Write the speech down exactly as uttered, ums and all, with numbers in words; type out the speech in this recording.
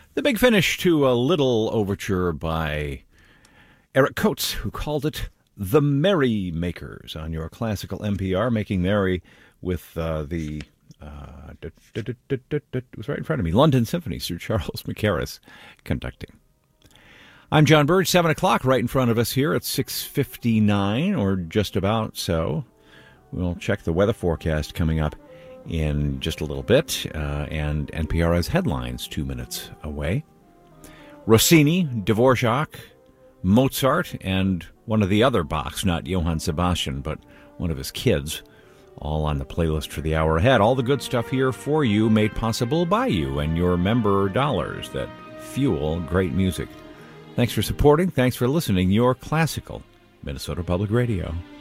The big finish to a little overture by Eric Coates, who called it The Merry Makers on your classical N P R, making merry with uh, the, uh, da, da, da, da, da, da, it was right in front of me, London Symphony, Sir Charles Mackerras conducting. I'm John Burge, seven o'clock right in front of us here at six fifty-nine, or just about so. We'll check the weather forecast coming up in just a little bit, uh, and N P R has headlines two minutes away. Rossini, Dvorak, Mozart, and one of the other Bachs, not Johann Sebastian, but one of his kids, all on the playlist for the hour ahead. All the good stuff here for you, made possible by you and your member dollars that fuel great music. Thanks for supporting. Thanks for listening. Your classical Minnesota Public Radio.